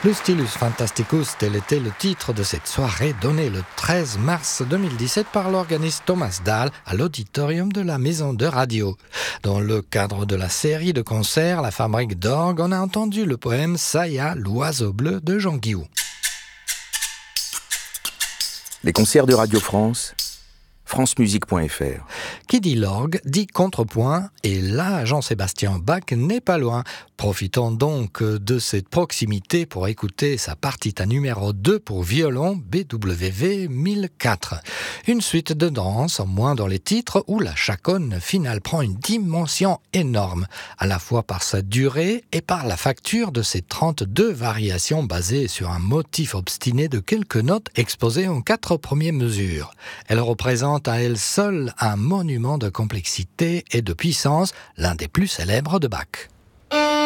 Le Stylus Fantasticus, tel était le titre de cette soirée donnée le 13 mars 2017 par l'organiste Thomas Dahl à l'auditorium de la Maison de Radio. Dans le cadre de la série de concerts La Fabrique d'Orgue, on a entendu le poème Saya, l'oiseau bleu de Jean Guillou. Les concerts de Radio France, francemusique.fr. Qui dit l'orgue dit contrepoint, et là, Jean-Sébastien Bach n'est pas loin. Profitons donc de cette proximité pour écouter sa partita numéro 2 pour violon BWV 1004. Une suite de danse, en moins dans les titres, où la chaconne finale prend une dimension énorme, à la fois par sa durée et par la facture de ses 32 variations basées sur un motif obstiné de quelques notes exposées en 4 premières mesures. Elle représente à elle seule un monument de complexité et de puissance, l'un des plus célèbres de Bach.